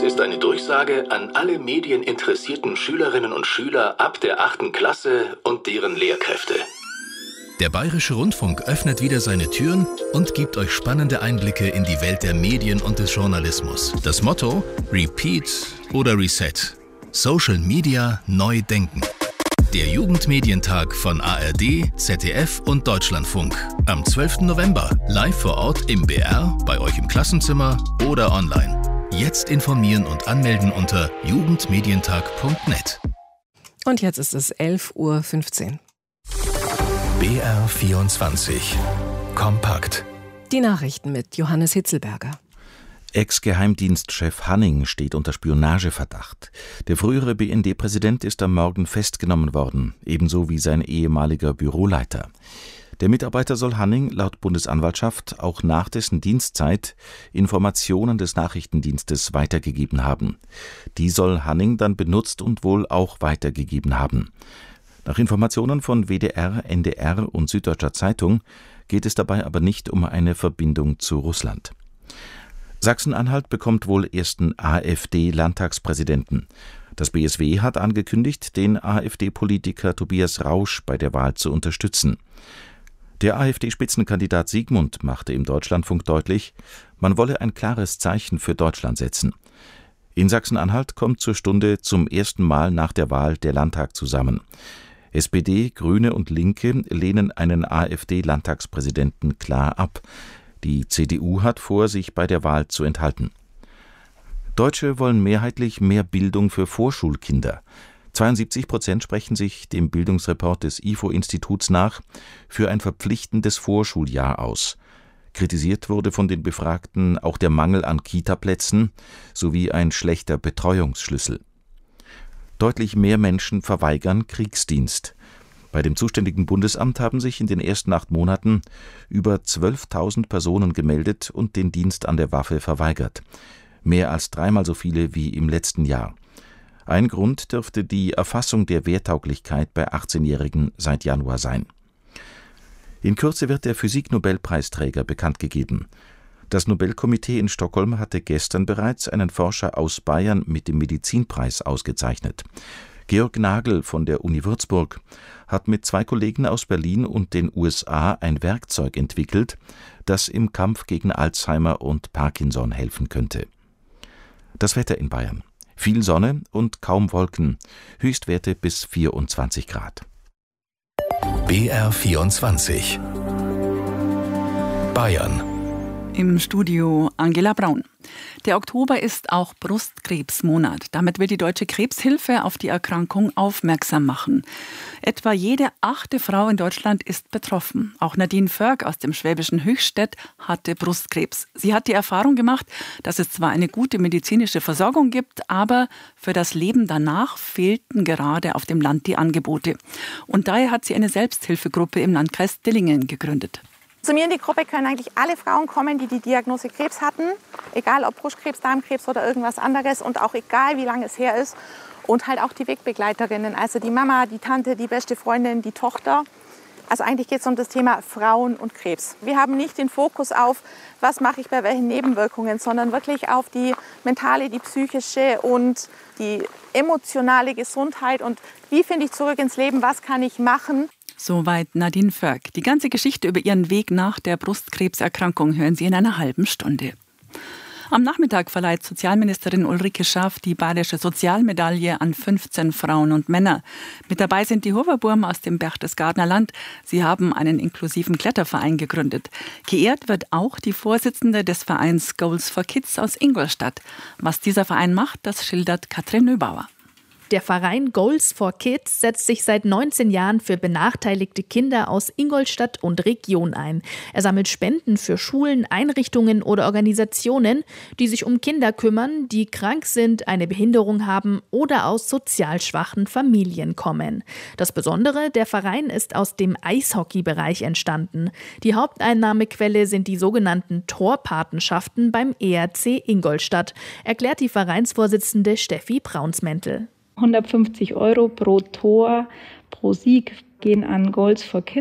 Dies ist eine Durchsage an alle medieninteressierten Schülerinnen und Schüler ab der 8. Klasse und deren Lehrkräfte. Der Bayerische Rundfunk öffnet wieder seine Türen und gibt euch spannende Einblicke in die Welt der Medien und des Journalismus. Das Motto: Repeat oder Reset. Social Media neu denken. Der Jugendmedientag von ARD, ZDF und Deutschlandfunk. Am 12. November. Live vor Ort im BR, bei euch im Klassenzimmer oder online. Jetzt informieren und anmelden unter jugendmedientag.net. Und jetzt ist es 11:15 Uhr. BR24 Kompakt. Die Nachrichten mit Johannes Hitzelberger. Ex-Geheimdienstchef Hanning steht unter Spionageverdacht. Der frühere BND-Präsident ist am Morgen festgenommen worden, ebenso wie sein ehemaliger Büroleiter. Der Mitarbeiter soll Hanning laut Bundesanwaltschaft auch nach dessen Dienstzeit Informationen des Nachrichtendienstes weitergegeben haben. Die soll Hanning dann benutzt und wohl auch weitergegeben haben. Nach Informationen von WDR, NDR und Süddeutscher Zeitung geht es dabei aber nicht um eine Verbindung zu Russland. Sachsen-Anhalt bekommt wohl ersten AfD-Landtagspräsidenten. Das BSW hat angekündigt, den AfD-Politiker Tobias Rausch bei der Wahl zu unterstützen. Der AfD-Spitzenkandidat Siegmund machte im Deutschlandfunk deutlich, man wolle ein klares Zeichen für Deutschland setzen. In Sachsen-Anhalt kommt zur Stunde zum ersten Mal nach der Wahl der Landtag zusammen. SPD, Grüne und Linke lehnen einen AfD-Landtagspräsidenten klar ab. Die CDU hat vor, sich bei der Wahl zu enthalten. Deutsche wollen mehrheitlich mehr Bildung für Vorschulkinder. 72% sprechen sich dem Bildungsreport des IFO-Instituts nach für ein verpflichtendes Vorschuljahr aus. Kritisiert wurde von den Befragten auch der Mangel an Kitaplätzen sowie ein schlechter Betreuungsschlüssel. Deutlich mehr Menschen verweigern Kriegsdienst. Bei dem zuständigen Bundesamt haben sich in den ersten 8 Monaten über 12.000 Personen gemeldet und den Dienst an der Waffe verweigert. Mehr als 3-mal so viele wie im letzten Jahr. Ein Grund dürfte die Erfassung der Wehrtauglichkeit bei 18-Jährigen seit Januar sein. In Kürze wird der Physik-Nobelpreisträger bekannt gegeben. Das Nobelkomitee in Stockholm hatte gestern bereits einen Forscher aus Bayern mit dem Medizinpreis ausgezeichnet. Georg Nagel von der Uni Würzburg hat mit 2 Kollegen aus Berlin und den USA ein Werkzeug entwickelt, das im Kampf gegen Alzheimer und Parkinson helfen könnte. Das Wetter in Bayern. Viel Sonne und kaum Wolken. Höchstwerte bis 24 Grad. BR24 Bayern. Im Studio Angela Braun. Der Oktober ist auch Brustkrebsmonat. Damit will die Deutsche Krebshilfe auf die Erkrankung aufmerksam machen. Etwa jede 8. Frau in Deutschland ist betroffen. Auch Nadine Förg aus dem schwäbischen Höchstädt hatte Brustkrebs. Sie hat die Erfahrung gemacht, dass es zwar eine gute medizinische Versorgung gibt, aber für das Leben danach fehlten gerade auf dem Land die Angebote. Und daher hat sie eine Selbsthilfegruppe im Landkreis Dillingen gegründet. Zu mir in die Gruppe können eigentlich alle Frauen kommen, die die Diagnose Krebs hatten, egal ob Brustkrebs, Darmkrebs oder irgendwas anderes und auch egal, wie lange es her ist. Und halt auch die Wegbegleiterinnen, also die Mama, die Tante, die beste Freundin, die Tochter. Also eigentlich geht es um das Thema Frauen und Krebs. Wir haben nicht den Fokus auf, was mache ich bei welchen Nebenwirkungen, sondern wirklich auf die mentale, die psychische und die emotionale Gesundheit und wie finde ich zurück ins Leben, was kann ich machen. Soweit Nadine Förg. Die ganze Geschichte über ihren Weg nach der Brustkrebserkrankung hören Sie in einer halben Stunde. Am Nachmittag verleiht Sozialministerin Ulrike Schaaf die Bayerische Sozialmedaille an 15 Frauen und Männer. Mit dabei sind die Hoverburm aus dem Berchtesgadener Land. Sie haben einen inklusiven Kletterverein gegründet. Geehrt wird auch die Vorsitzende des Vereins Goals for Kids aus Ingolstadt. Was dieser Verein macht, das schildert Katrin Nöbauer. Der Verein Goals for Kids setzt sich seit 19 Jahren für benachteiligte Kinder aus Ingolstadt und Region ein. Er sammelt Spenden für Schulen, Einrichtungen oder Organisationen, die sich um Kinder kümmern, die krank sind, eine Behinderung haben oder aus sozial schwachen Familien kommen. Das Besondere, der Verein ist aus dem Eishockey-Bereich entstanden. Die Haupteinnahmequelle sind die sogenannten Torpatenschaften beim ERC Ingolstadt, erklärt die Vereinsvorsitzende Steffi Braunsmäntel. 150 € pro Tor, pro Sieg gehen an Goals for Kids.